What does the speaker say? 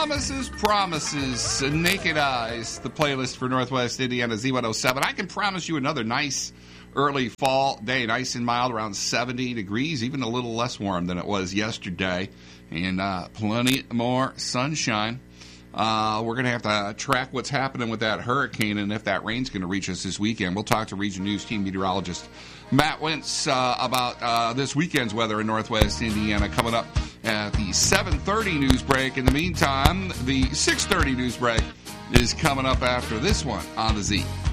Promises, Naked Eyes, the playlist for Northwest Indiana Z107. I can promise you another nice early fall day, nice and mild, around 70 degrees, even a little less warm than it was yesterday, and plenty more sunshine. We're going to have to track what's happening with that hurricane and if that rain's going to reach us this weekend. We'll talk to Region News team meteorologist Matt Wentz about this weekend's weather in Northwest Indiana coming up at the 7:30 news break. In the meantime, the 6:30 news break is coming up after this one on the Z.